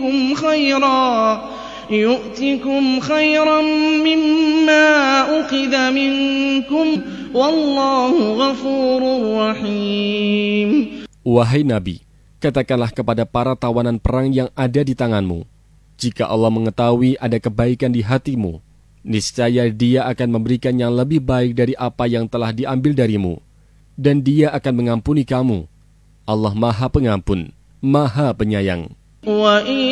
يؤتكم خيرا مما أخذ منكم والله غفور رحيم. Wahai Nabi, katakanlah kepada para tawanan perang yang ada di tanganmu, jika Allah mengetahui ada kebaikan di hatimu, niscaya Dia akan memberikan yang lebih baik dari apa yang telah diambil darimu, dan Dia akan mengampuni kamu. Allah Maha Pengampun, Maha Penyayang.